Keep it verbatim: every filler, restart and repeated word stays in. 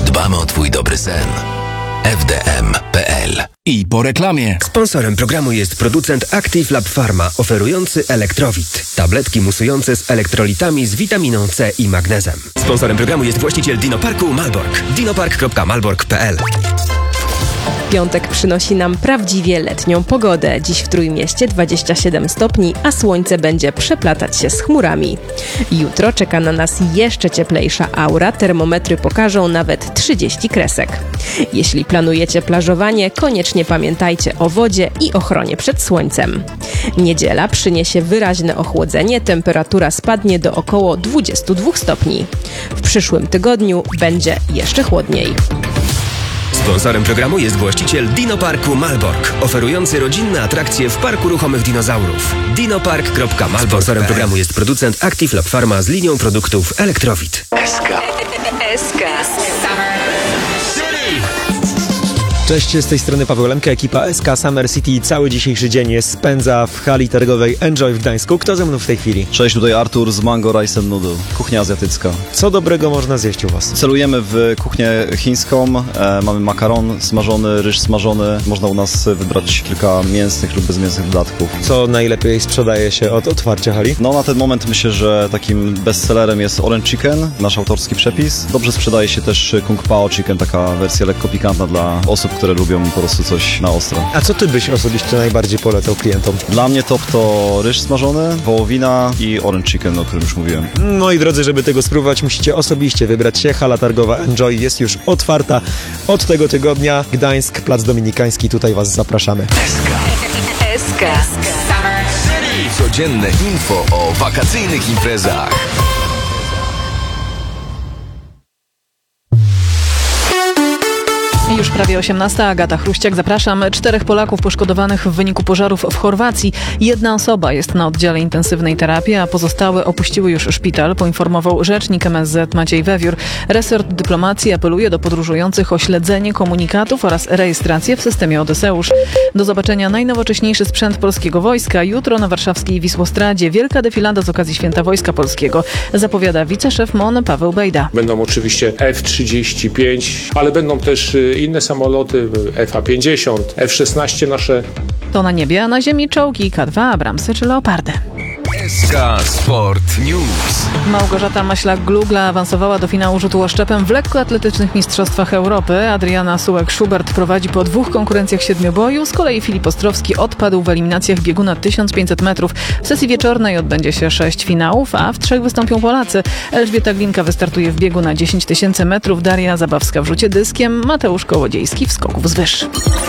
Dbamy o Twój dobry sen. F D M kropka P L. I po reklamie. Sponsorem programu jest producent Active Lab Pharma, oferujący Elektrowit. Tabletki musujące z elektrolitami z witaminą C i magnezem. Sponsorem programu jest właściciel Dinoparku Malbork. dinopark kropka malbork kropka P L. Piątek przynosi nam prawdziwie letnią pogodę. Dziś w Trójmieście dwadzieścia siedem stopni, a słońce będzie przeplatać się z chmurami. Jutro czeka na nas jeszcze cieplejsza aura. Termometry pokażą nawet trzydzieści kresek. Jeśli planujecie plażowanie, koniecznie pamiętajcie o wodzie i ochronie przed słońcem. Niedziela przyniesie wyraźne ochłodzenie. Temperatura spadnie do około dwudziestu dwóch stopni. W przyszłym tygodniu będzie jeszcze chłodniej. Sponsorem programu jest właściciel Dinoparku Malbork, oferujący rodzinne atrakcje w Parku Ruchomych Dinozaurów. dinopark kropka malbork. Sponsorem programu jest producent Active Lab Pharma z linią produktów Elektrowit. S K. S K. Cześć, z tej strony Paweł Lemke, ekipa S K Summer City cały dzisiejszy dzień spędza w hali targowej Enjoy w Gdańsku. Kto ze mną w tej chwili? Cześć, tutaj Artur z Mango Rice and Noodle, kuchnia azjatycka. Co dobrego można zjeść u Was? Celujemy w kuchnię chińską, e, mamy makaron smażony, ryż smażony, można u nas wybrać kilka mięsnych lub bezmięsnych dodatków. Co najlepiej sprzedaje się od otwarcia hali? No na ten moment myślę, że takim bestsellerem jest Orange Chicken, nasz autorski przepis. Dobrze sprzedaje się też Kung Pao Chicken, taka wersja lekko pikantna dla osób, które lubią po prostu coś na ostro. A co Ty byś osobiście najbardziej polecał klientom? Dla mnie top to ryż smażony, wołowina i orange chicken, o którym już mówiłem. No i drodzy, żeby tego spróbować, musicie osobiście wybrać się. Hala targowa Enjoy jest już otwarta od tego tygodnia. Gdańsk, Plac Dominikański, tutaj Was zapraszamy. S K. S K. Codzienne info o wakacyjnych imprezach. Już prawie osiemnasta. Agata Chruściak, zapraszam. Czterech Polaków poszkodowanych w wyniku pożarów w Chorwacji. Jedna osoba jest na oddziale intensywnej terapii, a pozostałe opuściły już szpital, poinformował rzecznik M S Z Maciej Wewiór. Resort dyplomacji apeluje do podróżujących o śledzenie komunikatów oraz rejestrację w systemie Odyseusz. Do zobaczenia najnowocześniejszy sprzęt polskiego wojska. Jutro na warszawskiej Wisłostradzie wielka defilada z okazji Święta Wojska Polskiego. Zapowiada wiceszef M O N Paweł Bejda. Będą oczywiście F trzydzieści pięć, ale będą też inne samoloty, F A pięćdziesiąt, F szesnaście nasze. To na niebie, a na ziemi czołgi K dwa, Abramsy czy Leopardy. S K Sport News. Małgorzata Maślak-Glugla awansowała do finału rzutu oszczepem w lekkoatletycznych mistrzostwach Europy. Adriana Sułek-Schubert prowadzi po dwóch konkurencjach siedmioboju. Z kolei Filip Ostrowski odpadł w eliminacjach biegu na tysiąc pięćset metrów. W sesji wieczornej odbędzie się sześć finałów, a w trzech wystąpią Polacy. Elżbieta Glinka wystartuje w biegu na dziesięć tysięcy metrów, Daria Zabawska w rzucie dyskiem, Mateusz Kołodziejski w skoku wzwyż.